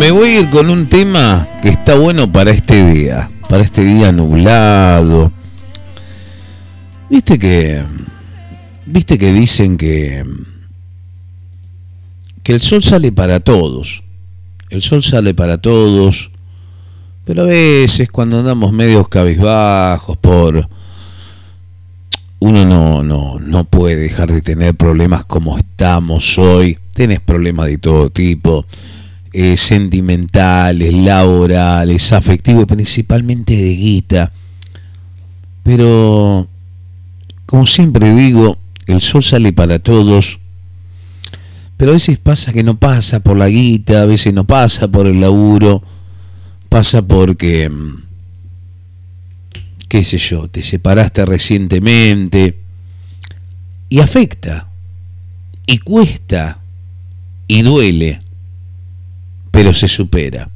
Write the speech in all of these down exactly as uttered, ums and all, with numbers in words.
me voy a ir con un tema que está bueno para este día, para este día nublado. Viste que, viste que dicen que, que el sol sale para todos, el sol sale para todos, pero a veces cuando andamos medios cabizbajos por, uno no, no, no puede dejar de tener problemas como estamos hoy. Tenés problemas de todo tipo. Eh, sentimentales, laborales, afectivos y principalmente de guita. Pero, como siempre digo, el sol sale para todos. Pero a veces pasa que no pasa por la guita, a veces no pasa por el laburo, pasa porque, qué sé yo, te separaste recientemente y afecta, y cuesta, y duele. Pero se supera.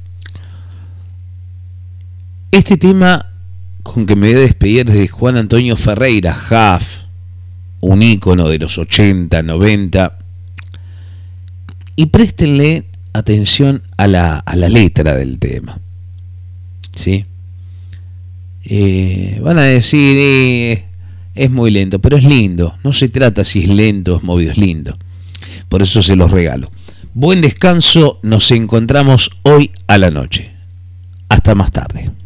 Este tema con que me voy a despedir es de Juan Antonio Ferreira, Jaf, un ícono de los ochenta, noventa. Y préstenle atención a la, a la letra del tema. ¿Sí? Eh, van a decir, eh, es muy lento, pero es lindo. No se trata si es lento o es movido, es lindo. Por eso se los regalo. Buen descanso, nos encontramos hoy a la noche. Hasta más tarde.